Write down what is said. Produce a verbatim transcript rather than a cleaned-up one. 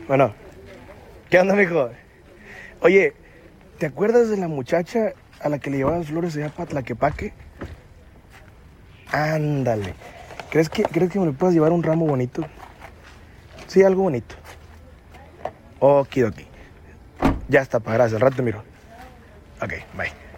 Bueno, ¿qué onda, mijo? Oye, ¿te acuerdas de la muchacha a la que le llevaba las flores allá para Tlaquepaque? Ándale. ¿Crees que, ¿Crees que me le puedas llevar un ramo bonito? Sí, algo bonito. Okidoki. Ya está, pa, gracias. Al rato te miro. Ok, bye.